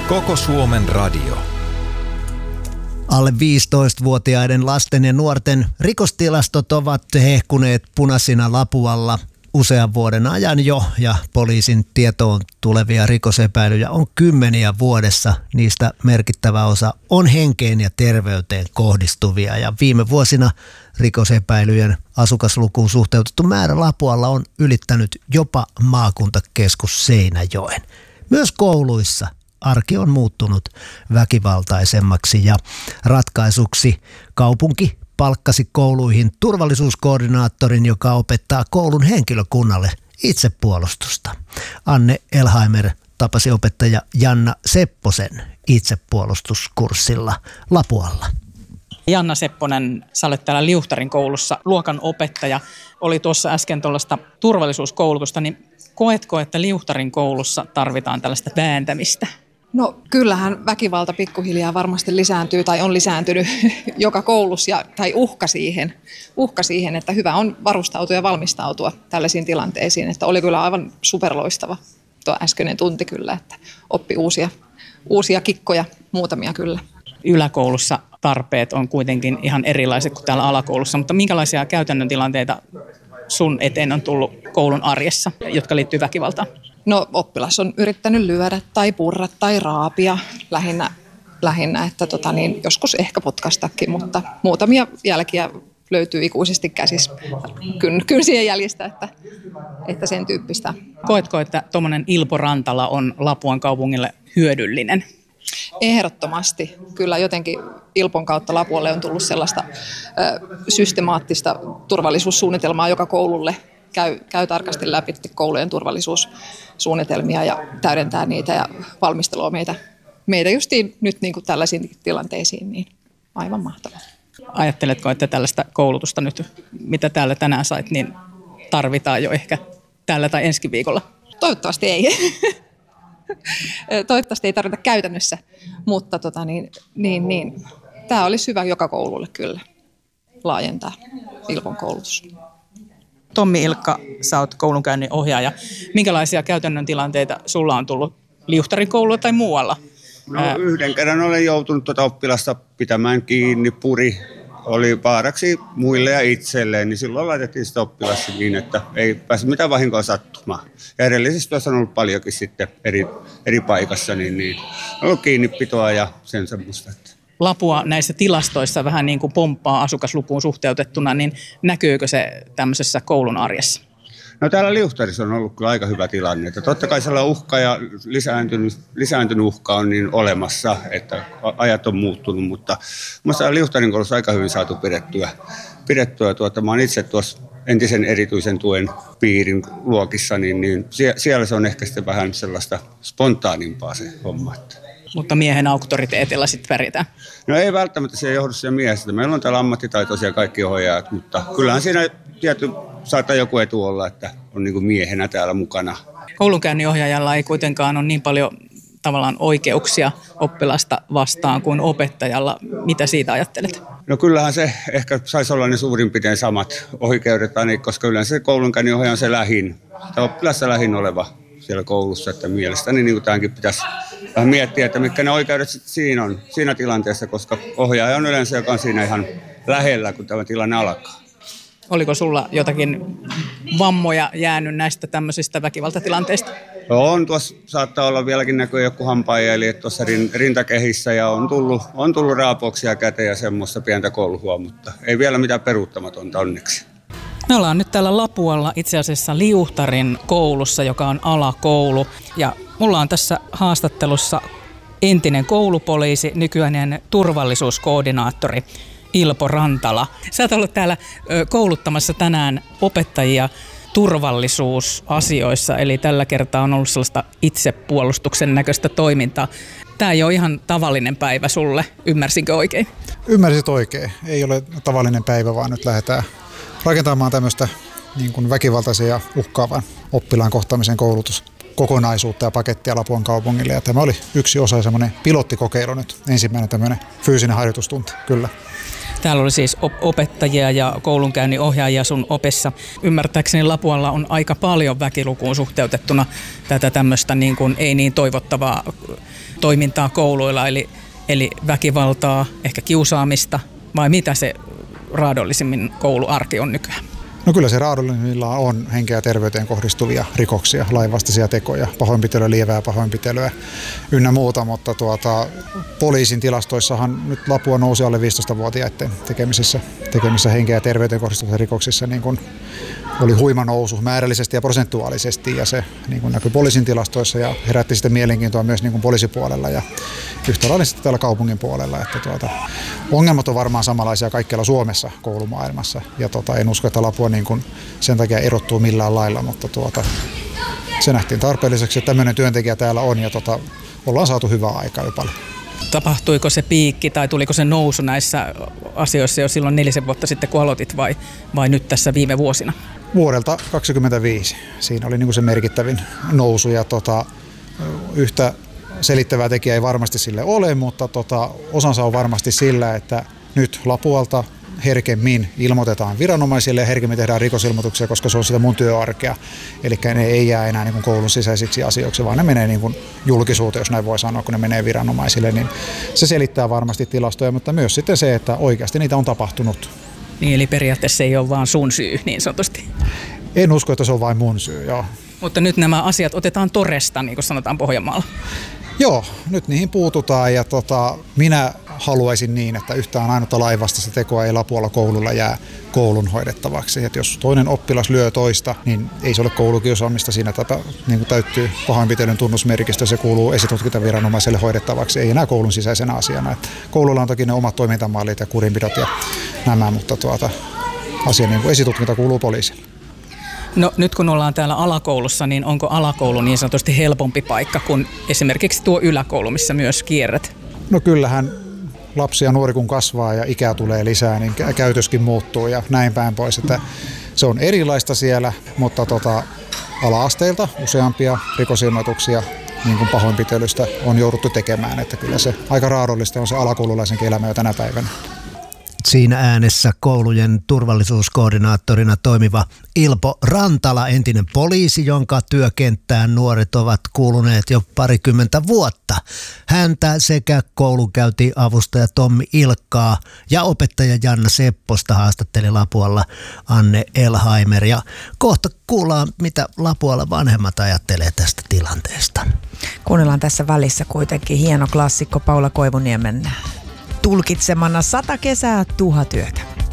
Koko Suomen radio. Alle 15-vuotiaiden lasten ja nuorten rikostilastot ovat hehkuneet punaisina Lapualla usean vuoden ajan jo, ja poliisin tietoon tulevia rikosepäilyjä on kymmeniä vuodessa. Niistä merkittävä osa on henkeen ja terveyteen kohdistuvia, ja viime vuosina rikosepäilyjen asukaslukuun suhteutettu määrä Lapualla on ylittänyt jopa maakuntakeskus Seinäjoen. Myös kouluissa arki on muuttunut väkivaltaisemmaksi, ja ratkaisuksi kaupunki palkkasi kouluihin turvallisuuskoordinaattorin, joka opettaa koulun henkilökunnalle itsepuolustusta. Anne Elheimer tapasi opettaja Janna Sepposen itsepuolustuskurssilla Lapualla. Janna Sepponen, sä olet täällä Liuhtarin koulussa luokan opettaja. Oli tuossa äsken tuollaista turvallisuuskoulutusta, niin koetko, että Liuhtarin koulussa tarvitaan tällaista vääntämistä? No kyllähän väkivalta pikkuhiljaa varmasti lisääntyy tai on lisääntynyt joka koulussa tai uhka siihen, että hyvä on varustautua ja valmistautua tällaisiin tilanteisiin. Että oli kyllä aivan superloistava tuo äskeinen tunti kyllä, että oppi uusia kikkoja, muutamia kyllä. Yläkoulussa tarpeet on kuitenkin ihan erilaiset kuin täällä alakoulussa, mutta minkälaisia käytännön tilanteita sun eteen on tullut koulun arjessa, jotka liittyy väkivaltaan? No oppilas on yrittänyt lyödä tai purra tai raapia lähinnä että joskus ehkä potkastakin, mutta muutamia jälkiä löytyy ikuisesti käsissä kynsien jäljistä, että sen tyyppistä. Koetko, että tuommoinen Ilpo Rantala on Lapuan kaupungille hyödyllinen? Ehdottomasti. Kyllä jotenkin Ilpon kautta Lapualle on tullut sellaista systemaattista turvallisuussuunnitelmaa joka koululle. Käy tarkasti läpi koulujen turvallisuussuunnitelmia ja täydentää niitä ja valmistelua meitä justiin nyt niin kuin tällaisiin tilanteisiin, niin aivan mahtavaa. Ajatteletko, että tällaista koulutusta nyt, mitä täällä tänään sait, niin tarvitaan jo ehkä tällä tai ensi viikolla? Toivottavasti ei. Toivottavasti ei tarvita käytännössä, mutta tämä olisi hyvä joka koululle kyllä laajentaa Ilpon koulutus. Tommi Ilkka, sä oot koulunkäynnin ohjaaja. Minkälaisia käytännön tilanteita sulla on tullut Liuhtarin koululla tai muualla? No, yhden kerran olen joutunut oppilasta pitämään kiinni, puri oli vaaraksi muille ja itselleen, niin silloin laitettiin sitä oppilasta niin, että ei pääse mitään vahinkoa sattumaan. Ja edellisessä työssä on ollut paljonkin sitten eri paikassa, niin on ollut kiinnipitoa ja sen semmoista. Lapua näissä tilastoissa vähän niin kuin pomppaa asukaslukuun suhteutettuna, niin näkyykö se tämmöisessä koulun arjessa? No täällä Liuhtarissa on ollut kyllä aika hyvä tilanne. Että totta kai sellainen uhka ja lisääntynyt uhka on niin olemassa, että ajat on muuttunut, mutta minusta Liuhtarin koulussa aika hyvin saatu pidettyä. Mä olen itse tuossa entisen erityisen tuen piirin luokissa, niin siellä se on ehkä sitten vähän sellaista spontaanimpaa se homma. Mutta miehen auktoriteetilla sitten pärjätään? No ei välttämättä se johdu siellä miehestä. Meillä on täällä ammattitaitoisia kaikki ohjaajat, mutta kyllähän siinä saattaa joku etu olla, että on niin kuin miehenä täällä mukana. Koulunkäynnin ohjaajalla ei kuitenkaan ole niin paljon tavallaan oikeuksia oppilasta vastaan kuin opettajalla. Mitä siitä ajattelet? No kyllähän se ehkä saisi olla ne suurin piirtein samat oikeudet, koska yleensä se koulunkäynnin ohjaaja on se oppilassa lähin oleva siellä koulussa, että mielestäni niin kuin tämänkin pitäisi vähän miettiä, että mitkä ne oikeudet siinä tilanteessa, koska ohjaaja on yleensä, joka on siinä ihan lähellä, kun tämä tilanne alkaa. Oliko sulla jotakin vammoja jäänyt näistä tämmöisistä väkivaltatilanteista? On, tuossa saattaa olla vieläkin näkyy joku hampaajäli tuossa rintakehissä ja on tullut raapauksia käteen ja semmoista pientä kolhua, mutta ei vielä mitään peruuttamatonta onneksi. Me ollaan nyt täällä Lapualla itse asiassa Liuhtarin koulussa, joka on alakoulu. Ja mulla on tässä haastattelussa entinen koulupoliisi, nykyinen turvallisuuskoordinaattori Ilpo Rantala. Sä oot ollut täällä kouluttamassa tänään opettajia turvallisuusasioissa, eli tällä kertaa on ollut sellaista itsepuolustuksen näköistä toimintaa. Tämä ei ole ihan tavallinen päivä sulle, ymmärsinkö oikein? Ymmärsit oikein. Ei ole tavallinen päivä, vaan nyt lähdetään rakentamaan tämmöistä niin kuin väkivaltaisen ja uhkaavan oppilaan kohtaamisen koulutuskokonaisuutta ja pakettia Lapuan kaupungille. Ja tämä oli yksi osa semmoinen pilottikokeilu nyt, ensimmäinen tämmöinen fyysinen harjoitustunti, kyllä. Täällä oli siis opettajia ja koulunkäynnin ohjaajia sun opessa. Ymmärtääkseni Lapualla on aika paljon väkilukuun suhteutettuna tätä tämmöistä niin kuin ei niin toivottavaa toimintaa kouluilla, eli väkivaltaa, ehkä kiusaamista, vai mitä se raadollisimmin kouluarki on nykyään? No kyllä se raadollisimmillaan on henkeä ja terveyteen kohdistuvia rikoksia, lainvastaisia tekoja, pahoinpitelyä, lievää pahoinpitelyä ynnä muuta, mutta poliisin tilastoissahan nyt Lapua nousi alle 15-vuotiaiden tekemisissä henkeä ja terveyteen kohdistuvissa rikoksissa niin kuin oli huima nousu määrällisesti ja prosentuaalisesti, ja se niin kuin näkyi poliisin tilastoissa ja herätti sitten mielenkiintoa myös niin kuin poliisipuolella ja yhtä lailla sitten täällä kaupungin puolella. Että ongelmat on varmaan samanlaisia kaikkialla Suomessa koulumaailmassa, ja en usko, että Lapua niin kuin sen takia erottuu millään lailla, mutta se nähtiin tarpeelliseksi, että tämmöinen työntekijä täällä on, ja ollaan saatu hyvää aikaa jo paljon. Tapahtuiko se piikki tai tuliko se nousu näissä asioissa jo silloin 4 vuotta sitten, kun aloitit, vai nyt tässä viime vuosina? Vuodelta 2025. Siinä oli niin kuin se merkittävin nousu, ja yhtä selittävää tekijää ei varmasti sille ole, mutta osansa on varmasti sillä, että nyt Lapualta herkemmin ilmoitetaan viranomaisille ja herkemmin tehdään rikosilmoituksia, koska se on sitä mun työarkea. Eli ne ei jää enää niin kuin koulun sisäisiksi asioiksi, vaan ne menee niin kuin julkisuuteen, jos näin voi sanoa, kun ne menee viranomaisille. Niin se selittää varmasti tilastoja, mutta myös sitten se, että oikeasti niitä on tapahtunut. Niin, eli periaatteessa se ei ole vaan sun syy, niin sanotusti. En usko, että se on vain mun syy, joo. Mutta nyt nämä asiat otetaan toresta, niin kuin sanotaan Pohjanmaalla. Joo, nyt niihin puututaan, ja minä haluaisin niin, että yhtään ainutta lainvastaista tekoa ei Lapualla koululla jää koulun hoidettavaksi. Et jos toinen oppilas lyö toista, niin ei se ole koulukiusaamista, siinä niin kuin täyttyy pahoinpitelyn tunnusmerkistö, se kuuluu esitutkintaviranomaiselle hoidettavaksi, ei enää koulun sisäisenä asiana. Et koululla on toki ne omat toimintamallit ja kurinpidot ja nämä, mutta asia niin kuin esitutkinta kuuluu poliisille. No nyt kun ollaan täällä alakoulussa, niin onko alakoulu niin sanotusti helpompi paikka kuin esimerkiksi tuo yläkoulu, missä myös kierrät? No kyllähän lapsi ja nuori kun kasvaa ja ikää tulee lisää, niin käytöskin muuttuu ja näin päin pois. Että se on erilaista siellä, mutta ala-asteilta useampia rikosilmoituksia niin kuin pahoinpitelystä on jouduttu tekemään. Että kyllä se aika raadollista on se alakoululaisenkin elämä jo tänä päivänä. Siinä äänessä koulujen turvallisuuskoordinaattorina toimiva Ilpo Rantala, entinen poliisi, jonka työkenttään nuoret ovat kuuluneet jo 20 vuotta. Häntä sekä koulunkäyntiavustaja Tommi Ilkkaa ja opettaja Janna Sepposta haastatteli Lapualla Anne Elhaimer. Ja kohta kuullaan, mitä Lapualla vanhemmat ajattelee tästä tilanteesta. Kuunnellaan tässä välissä kuitenkin hieno klassikko Paula Koivuniemen tulkitsemana 100 kesää, 1000 yötä.